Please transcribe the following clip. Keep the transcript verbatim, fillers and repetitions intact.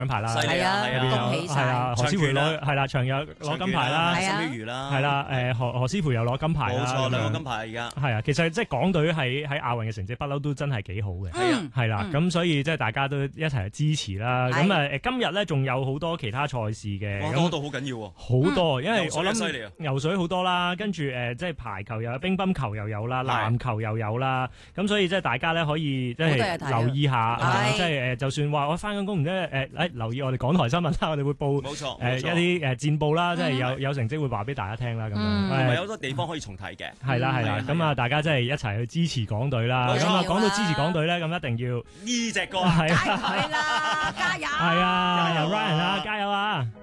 獎牌啦， 係啊，恭喜晒！ 何詩蓓攞係啦，長日攞金牌啦， 係啊， 係啦，誒何何詩蓓又攞金牌啦， 冇錯，兩個金牌而家係啊，其實即係港隊喺喺亞運嘅成績不嬲都真係幾好嘅， 係啊， 係啦，咁所以即係大家都一齊支持啦。咁誒誒，今日咧仲有好多其他賽事嘅， 多到好緊要喎， 好多，因為我諗犀利啊， 游水好多啦，跟住誒即係排球又有，乒乓球又有啦，籃球又有啦，咁所以即係大家咧可以即係留意下，即係誒就算話我翻緊工唔知誒誒留意我哋港台新聞啦，我哋會報冇錯誒一啲誒戰報啦，即係有有成績會話俾大家聽啦，咁樣同埋有好多地方可以重睇嘅， 係啦係啦，咁啊大家即係一齊去支持港隊啦，咁啊講到支持港隊咧，咁一定要呢隻歌係啦，加油！ 係啊，由 Ryan 啊，加油啊！